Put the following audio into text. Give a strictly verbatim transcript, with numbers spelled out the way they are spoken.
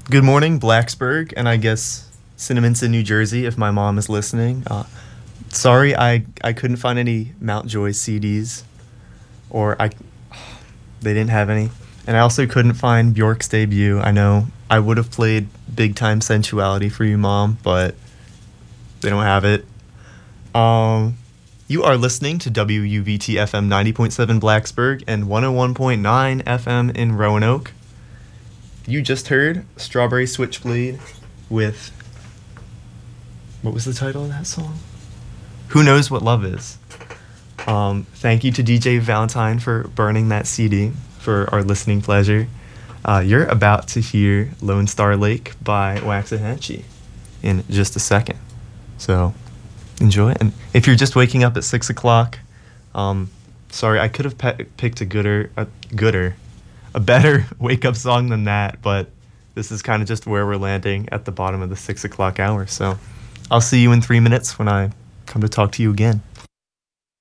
Good morning, Blacksburg, and I guess Cinnaminson, New Jersey, if my mom is listening. Uh, sorry, I, I couldn't find any Mountjoy C Ds, or I they didn't have any. And I also couldn't find Bjork's debut. I know I would have played Big Time Sensuality for you, Mom, but they don't have it. Um, you are listening to W U V T F M ninety point seven Blacksburg and one oh one point nine F M in Roanoke. You just heard Strawberry Switchblade with, what was the title of that song? Who Knows What Love Is. Um, thank you to D J Valentine for burning that C D for our listening pleasure. Uh, you're about to hear Lone Star Lake by Waxahachie in just a second. So enjoy it. And if you're just waking up at six o'clock, um, sorry, I could have pe- picked a gooder, a gooder, a better wake-up song than that, but this is kind of just where we're landing at the bottom of the six o'clock hour. So I'll see you in three minutes when I come to talk to you again.